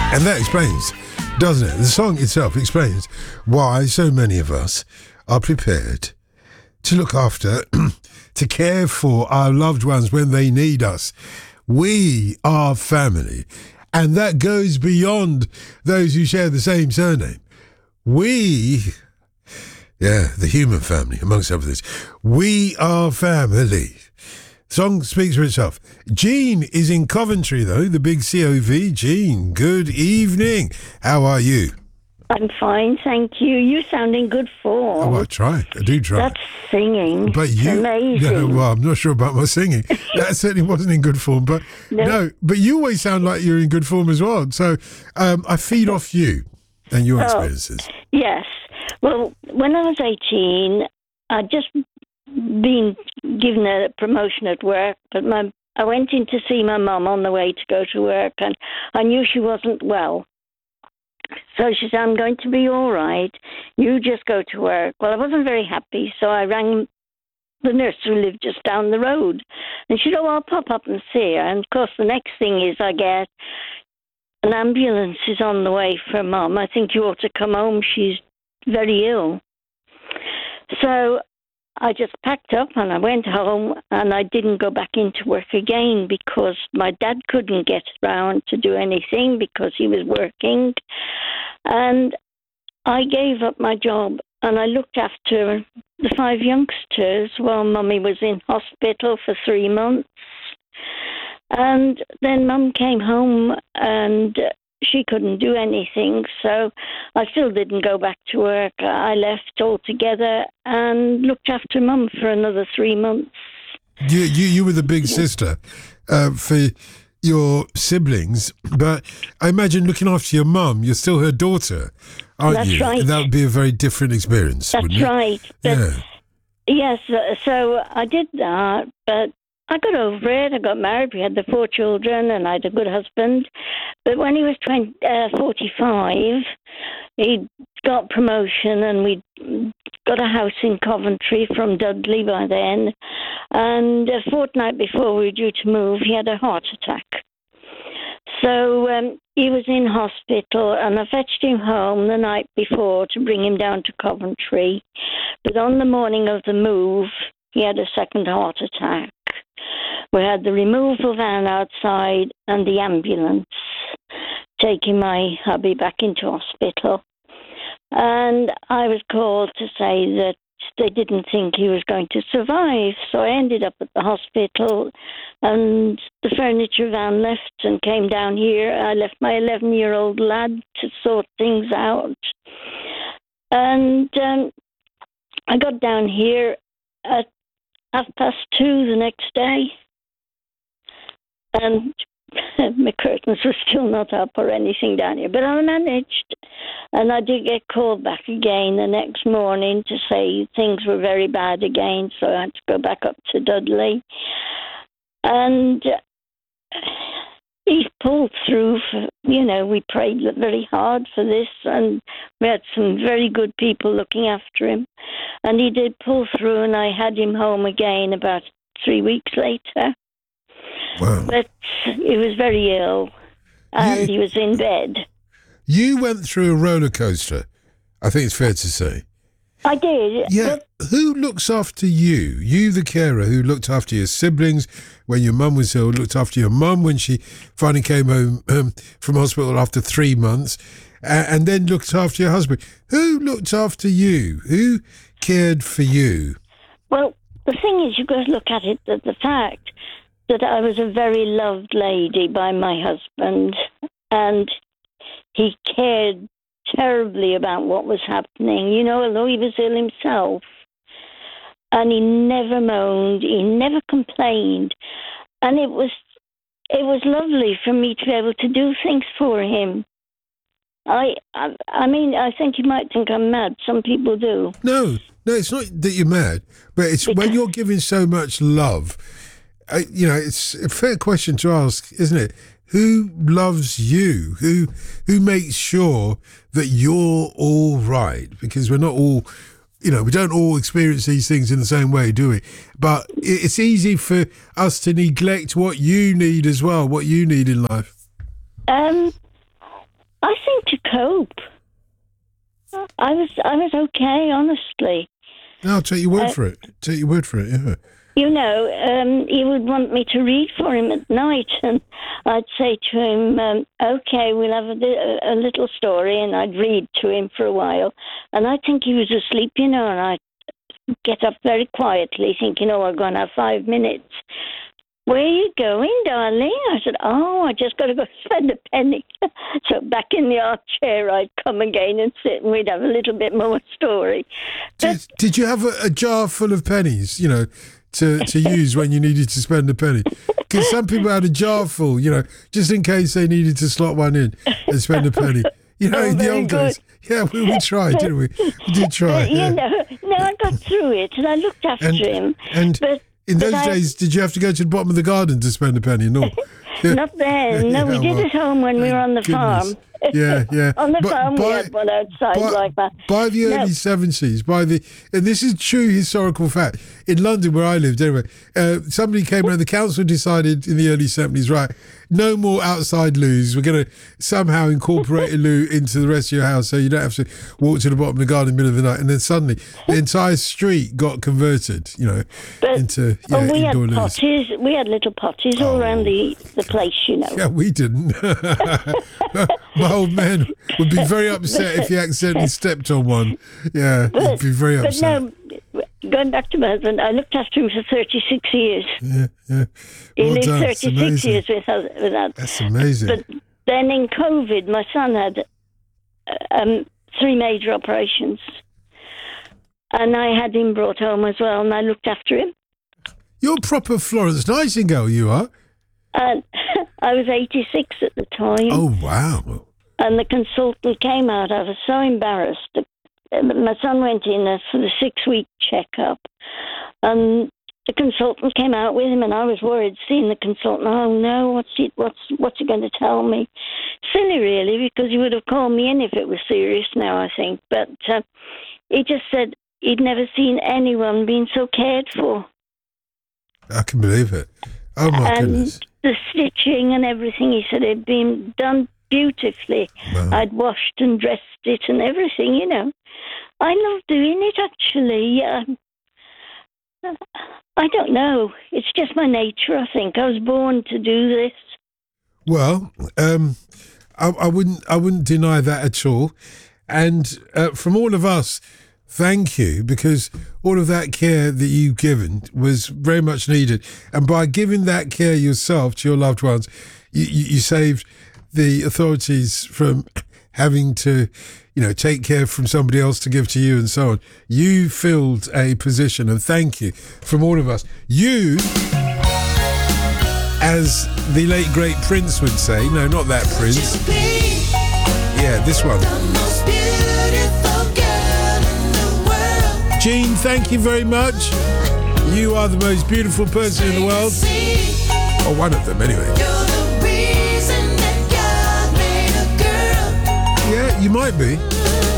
And that explains, doesn't it? The song itself explains why so many of us are prepared to look after, to care for our loved ones when they need us. We are family. And that goes beyond those who share the same surname. The human family, amongst other things. We are family. Song speaks for itself. Jean is in Coventry, though, the big COV. Jean, good evening. How are you? I'm fine, thank you. You sound in good form. Oh, I try. I do try. That's singing. But you, amazing. No, well, I'm not sure about my singing. That certainly wasn't in good form. But no, but you always sound like you're in good form as well. So I feed off you and your experiences. Yes. Well, when I was 18, I'd just been given a promotion at work, but I went in to see my mum on the way to go to work, and I knew she wasn't well. So she said, I'm going to be all right. You just go to work. Well, I wasn't very happy, so I rang the nurse who lived just down the road. And she said, I'll pop up and see her. And, of course, the next thing is I get an ambulance is on the way for Mum. I think you ought to come home. She's very ill. So I just packed up and I went home, and I didn't go back into work again because my dad couldn't get around to do anything because he was working. And I gave up my job and I looked after the 5 youngsters while Mummy was in hospital for 3 months. And then Mum came home and she couldn't do anything, so I still didn't go back to work. I left altogether and looked after Mum for another 3 months. You were the big sister for your siblings, but I imagine looking after your mum, you're still her daughter, aren't you? That's right. And that would be a very different experience, That's wouldn't it? right. But yes, so I did that, but I got over it. I got married. We had the 4 children, and I had a good husband. But when he was 45, he got promotion, and we got a house in Coventry from Dudley by then. And a fortnight before we were due to move, he had a heart attack. So he was in hospital, and I fetched him home the night before to bring him down to Coventry. But on the morning of the move, he had a second heart attack. We had the removal van outside and the ambulance taking my hubby back into hospital. And I was called to say that they didn't think he was going to survive. So I ended up at the hospital, and the furniture van left and came down here. I left my 11-year-old lad to sort things out. And I got down here at 2:30 the next day. And my curtains were still not up or anything down here. But I managed. And I did get called back again the next morning to say things were very bad again. So I had to go back up to Dudley. And he pulled through. We prayed very hard for this. And we had some very good people looking after him. And he did pull through, and I had him home again about 3 weeks later. Wow. But he was very ill, and he was in bed. You went through a roller coaster, I think it's fair to say. I did. Yeah. Who looks after you? You, the carer, who looked after your siblings when your mum was ill, looked after your mum when she finally came home from hospital after 3 months, and then looked after your husband. Who looked after you? Who cared for you? Well, the thing is, you've got to look at it, the fact that I was a very loved lady by my husband, and he cared terribly about what was happening, although he was ill himself. And he never moaned, he never complained. And it was lovely for me to be able to do things for him. I mean, I think you might think I'm mad. Some people do. No, it's not that you're mad, but it's when you're giving so much love. It's a fair question to ask, isn't it? Who loves you? Who makes sure that you're all right? Because we're not all, we don't all experience these things in the same way, do we? But it's easy for us to neglect what you need as well, what you need in life. I think to cope. I was okay, honestly. No, I'll take your word for it. Take your word for it, yeah. You know, he would want me to read for him at night, and I'd say to him, okay, we'll have a little story, and I'd read to him for a while. And I'd think he was asleep, you know, and I'd get up very quietly, thinking, oh, I'm going to have 5 minutes. Where are you going, darling? I said, oh, I just got to go spend a penny. So back in the armchair, I'd come again and sit, and we'd have a little bit more story. Did you have a jar full of pennies, you know, to use when you needed to spend a penny? Because some people had a jar full, you know, just in case they needed to slot one in and spend a penny. You know, in the old days. Yeah, we tried, didn't we? We did try. You know, no, I got through it, and I looked after him. But in those days, did you have to go to the bottom of the garden to spend a penny? No. Yeah. Not then. No, we did at home when we were on the farm. Yeah. On the farm, we had one outside like that. By the early 70s, and this is true historical fact, in London where I lived anyway, somebody came around, the council decided in the early 70s, right, no more outside loos. We're going to somehow incorporate a loo into the rest of your house so you don't have to walk to the bottom of the garden in the middle of the night. And then suddenly the entire street got converted, you know, into we had indoor loos. potties. We had little potties all around the place, you know. Yeah, we didn't. My old man would be very upset if he accidentally stepped on one. Yeah, he'd be very upset. But no, going back to my husband, I looked after him for 36 years. Yeah. He lived 36 years with that. That's amazing. But then in COVID, my son had 3 major operations. And I had him brought home as well, and I looked after him. You're proper Florence Nightingale, you are. And I was 86 at the time. Oh, wow. And the consultant came out. I was so embarrassed. My son went in for the 6-week checkup. And the consultant came out with him, and I was worried seeing the consultant. Oh, no, what's he going to tell me? Silly, really, because he would have called me in if it was serious now, I think. But he just said he'd never seen anyone being so cared for. I can believe it. Oh, my goodness. The stitching and everything, he said, had been done beautifully. Wow. I'd washed and dressed it and everything, you know. I love doing it, actually. I don't know. It's just my nature, I think. I was born to do this. Well, I wouldn't deny that at all. And from all of us, thank you, because all of that care that you've given was very much needed. And by giving that care yourself to your loved ones, you saved the authorities from having to, you know, take care from somebody else to give to you and so on. You filled a position, and thank you from all of us. You, as the late great Prince would say, no, not that Prince. Yeah, this one. Jean, thank you very much. You are the most beautiful person in the world. Or one of them, anyway. Yeah, you might be.